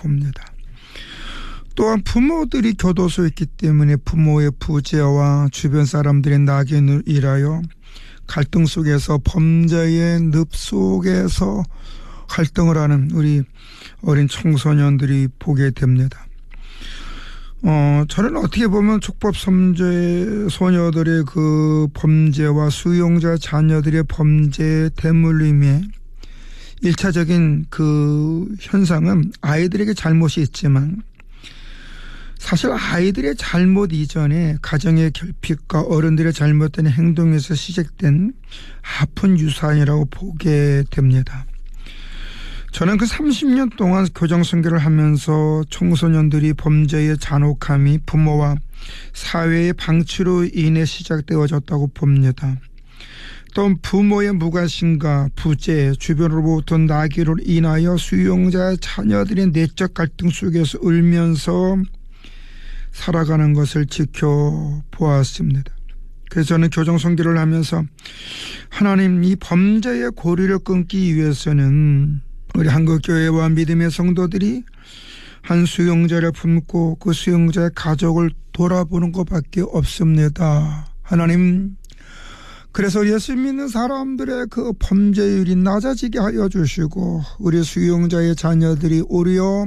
봅니다. 또한 부모들이 교도소에 있기 때문에 부모의 부재와 주변 사람들의 낙인을 인하여 갈등 속에서 범죄의 늪 속에서 갈등을 하는 우리 어린 청소년들이 보게 됩니다. 저는 어떻게 보면 촉법 소녀들의 그 범죄와 수용자 자녀들의 범죄 대물림의 1차적인 그 현상은 아이들에게 잘못이 있지만 사실 아이들의 잘못 이전에 가정의 결핍과 어른들의 잘못된 행동에서 시작된 아픈 유산이라고 보게 됩니다. 저는 그 30년 동안 교정선교를 하면서 청소년들이 범죄의 잔혹함이 부모와 사회의 방치로 인해 시작되어졌다고 봅니다. 또 부모의 무관심과 부재, 주변으로부터 나기로 인하여 수용자 자녀들의 내적 갈등 속에서 울면서 살아가는 것을 지켜보았습니다. 그래서 저는 교정선교를 하면서 하나님, 이 범죄의 고리를 끊기 위해서는 우리 한국교회와 믿음의 성도들이 한 수용자를 품고 그 수용자의 가족을 돌아보는 것밖에 없습니다. 하나님, 그래서 예수 믿는 사람들의 그 범죄율이 낮아지게 하여 주시고 우리 수용자의 자녀들이 오히려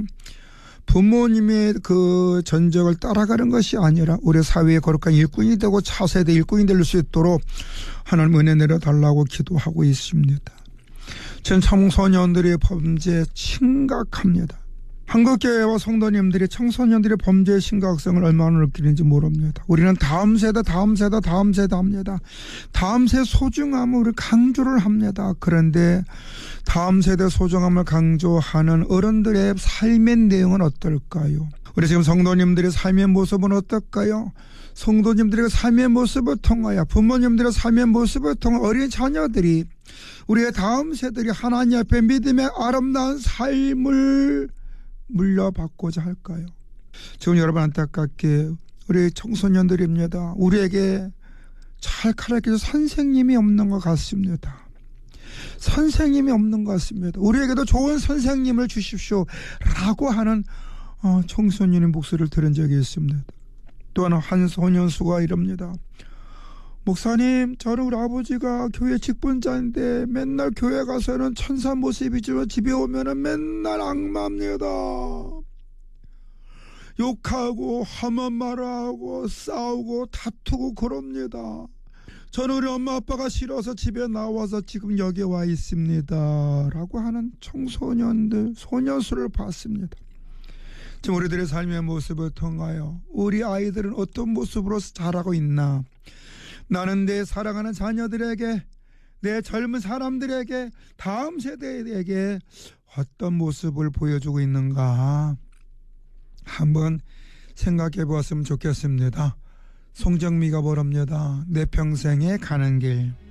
부모님의 그 전적을 따라가는 것이 아니라 우리 사회의 거룩한 일꾼이 되고 차세대 일꾼이 될 수 있도록 하나님 은혜 내려달라고 기도하고 있습니다. 전 청소년들의 범죄 심각합니다. 한국교회와 성도님들이 청소년들의 범죄의 심각성을 얼마나 느끼는지 모릅니다. 우리는 다음 세대 합니다. 다음 세대 소중함을 우리 강조를 합니다. 그런데 다음 세대 소중함을 강조하는 어른들의 삶의 내용은 어떨까요? 우리 지금 성도님들의 삶의 모습은 어떨까요? 성도님들의 삶의 모습을 통하여 부모님들의 삶의 모습을 통하여 어린 자녀들이 우리의 다음 세대들이 하나님 앞에 믿음의 아름다운 삶을 물려받고자 할까요? 지금 여러분 안타깝게 우리 청소년들입니다. 우리에게 잘 가르쳐줄 선생님이 없는 것 같습니다. 선생님이 없는 것 같습니다. 우리에게도 좋은 선생님을 주십시오 라고 하는 청소년의 목소리를 들은 적이 있습니다. 또한 한 소년수가 이럽니다. 목사님, 저는 우리 아버지가 교회 직분자인데 맨날 교회 가서는 천사 모습이지만 집에 오면은 맨날 악마입니다. 욕하고 험한 말을 하고 싸우고 다투고 그럽니다. 저는 우리 엄마 아빠가 싫어서 집에 나와서 지금 여기 와 있습니다 라고 하는 청소년들, 소년수를 봤습니다. 지금 우리들의 삶의 모습을 통하여 우리 아이들은 어떤 모습으로 자라고 있나, 나는 내 사랑하는 자녀들에게, 내 젊은 사람들에게, 다음 세대에게 어떤 모습을 보여주고 있는가 한번 생각해 보았으면 좋겠습니다. 송정미가 부릅니다. 내 평생에 가는 길.